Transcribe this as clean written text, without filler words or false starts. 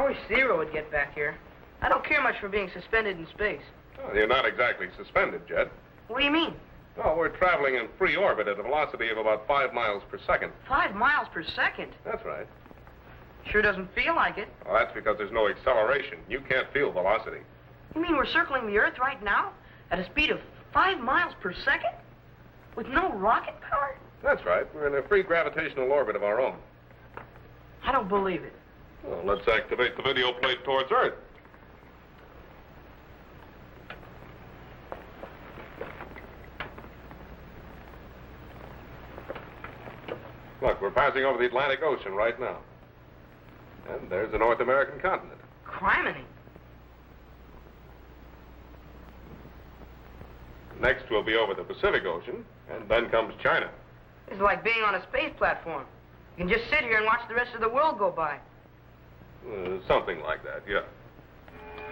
I wish Zero would get back here. I don't care much for being suspended in space. Well, you're not exactly suspended, Jed. What do you mean? No, we're traveling in free orbit at a velocity of about 5 miles per second. 5 miles per second? That's right. Sure doesn't feel like it. Well, that's because there's no acceleration. You can't feel velocity. You mean we're circling the Earth right now at a speed of 5 miles per second? With no rocket power? That's right. We're in a free gravitational orbit of our own. I don't believe it. Well, let's activate the video plate towards Earth. Look, we're passing over the Atlantic Ocean right now. And there's the North American continent. Criminy. Next, we'll be over the Pacific Ocean, and then comes China. It's like being on a space platform. You can just sit here and watch the rest of the world go by. Something like that, yeah.